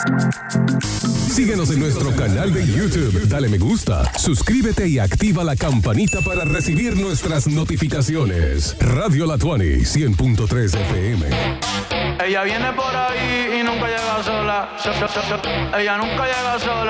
Síguenos en nuestro canal de YouTube. Dale me gusta, suscríbete y activa la campanita para recibir nuestras notificaciones. Radio La Tuani, 100.3 FM. Ella viene por ahí y nunca llega sola. Ella nunca llega sola.